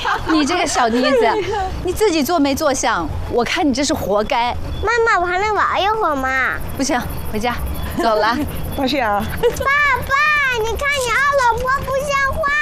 你这个小妮子，你自己做没做相？我看你这是活该。 妈妈，我还能玩一会儿吗？ 不行，回家，走了。 大象。 爸爸，你看你二老婆不像话。